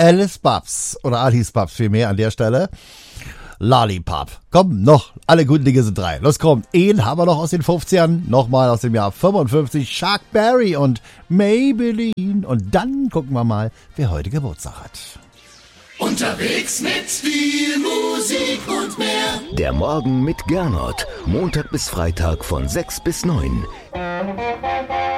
Alice Babs oder Alice Babs vielmehr an der Stelle. Lollipop. Komm, noch, alle guten Dinge sind drei. Los, komm, einen haben wir noch aus den 50ern, nochmal aus dem Jahr 55, Chuck Berry und Maybelline. Und dann gucken wir mal, wer heute Geburtstag hat. Unterwegs mit viel Musik und mehr. Der Morgen mit Gernot. Montag bis Freitag von 6 bis 9.